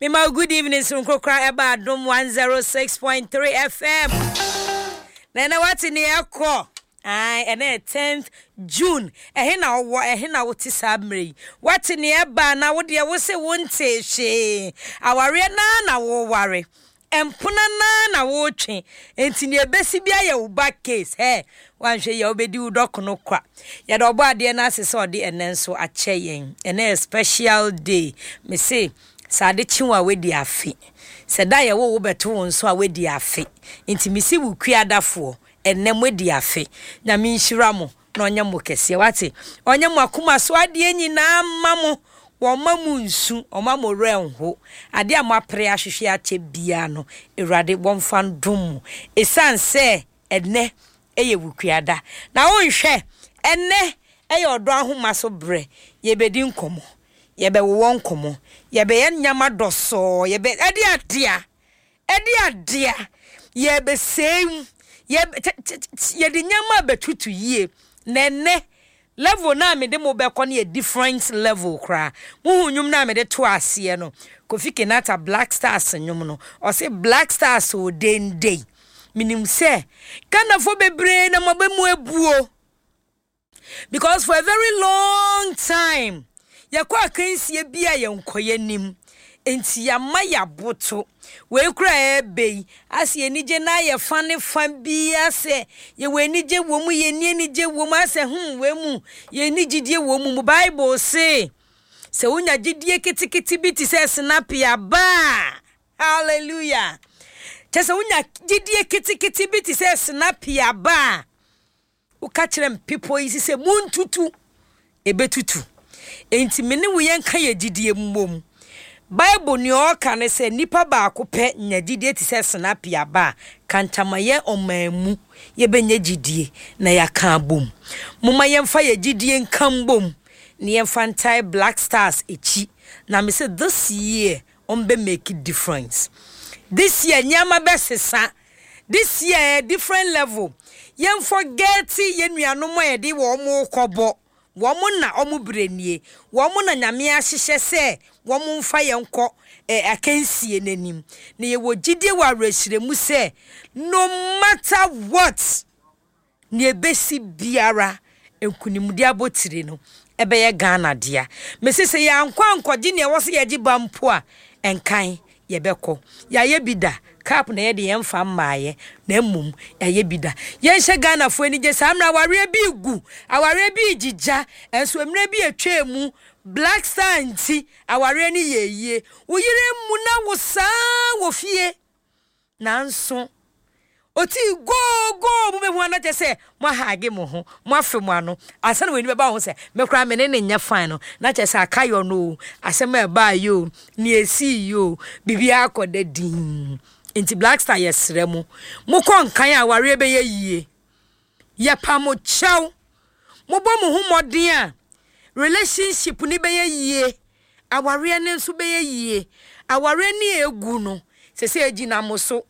Mima, good evening, Sunkokra Eba Dum 106.3 FM. Nana, what's in the airco? And then 10th June. Ehina what is Sabri. What's in the Eba now? What you say won't say she. Our na wo worry. Empuna na watching. And in your best be a back case. Hey, one she you be do doc no crap. Yet our body and us is all the and then so a chain. And a special day. Me say. Sade chinwa we di afi. Seda ye wo beto nso a we di afi. Nti misi wu kuadafo ennem we di afi. Na mi nhira mo na onye mo kese wate. Onye mo akuma so ade nyina mamo wo mamu nsu omamo renho. Ade a mo apre ahwehwe ache bia no Ewurade bomfa ndom. Esan se enne eye wu kuada. Na wo nhwe enne eye odo ahoma so bre ye bedi nkomo. Yebe wo nkomo yebe ye nyama doso yebe edi adia yebe same ye di nyama betutu yie nene level na me de mo be ko na a different level kra mu hunyum na me de to ase no Kofi Kenata Black Stars nyum no o say Black Stars o den day minim se kana fo bebre na mo be mu ebuo because for a very long time yakwa kansie bia yenkoye nim enti ya maya boto we kura ebe ase enije na ye fane fan bia se ye we enije wo mu ye ni enije wo mu ase we mu ye enije wo mu Bible say se unya gidie kitikiti biti se snap ya ba hallelujah se unya gidie kitikiti biti se snap ya ba u kachrem people isi se muntutu ebetutu enti mene wo yenka ye gidie mmom Bible ni o kan se nipa ba akopɛ nya gidie ti se snap ya ba kantamaye omamu ye benya gidie na ya kan bom moma yemfa ye gidie nkan bom ni yemfa ntai Black Stars echi na me say this year be make a difference this year nyama besesa this year different level yem forget ye nuanom ye de wo mo kobo womu na omu brenie womu na nyame ahyehye se womu mfa yenko akansie nanim na ye wo gidie wa rehiremu se no matter what ne ebesi biara enkunimudi abotire no ebeye Ghana dia mesese ya nkwankwaji ne wo se ye giba mpo a enkan ye beko ya ye bida cap na ye de yemfa mmaaye na mmum ye bida ye hye Ghana fo ani je samra aware bi gu aware bi jija enso emre bi atwemu Black Star nti aware ni yeye uyire mu na wo saa wo fie nanso oti go mu be hu na je se mo haage mo ho mo afe mo ano asa na weni be ba ho se me kra me ne nya fine no na je se akayo no asema e ba yo ni esi yo bibia akoda din enti Black Star yesremu mo kon kan aware be yeye ye pa mo chaw mo bo mo hu modin a relationship ni be yeye aware ne nso be yeye aware ni egu no se se agina mo so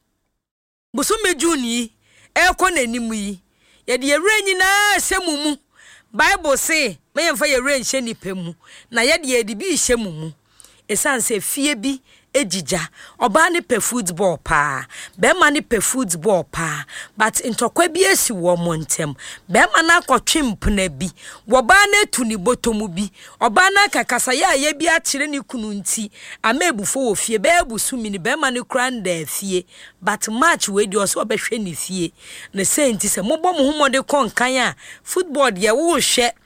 Busume Juni eko nanim yi ye de ewre nyina hyemumu Bible say me yemfa ye ewre nhye nipemu na ye de edi bi hyemumu esanse fie bi ejija oba ne pe football pa be ma ne pe football pa but intokwa bi esi wo montem be ma na akotwempna bi wo ba na tuni botomu bi oba na kakasa ye bi a kire ne kunu nti ama ebufo wo fie be ebusumi ne be ma ne kranda fie but match we di oso obehwe ne fie ne senti se mobom humode konkan a football ye wo hwe